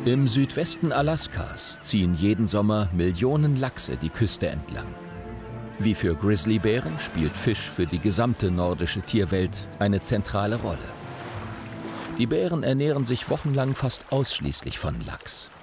Im Südwesten Alaskas ziehen jeden Sommer Millionen Lachse die Küste entlang. Wie für Grizzlybären spielt Fisch für die gesamte nordische Tierwelt eine zentrale Rolle. Die Bären ernähren sich wochenlang fast ausschließlich von Lachs.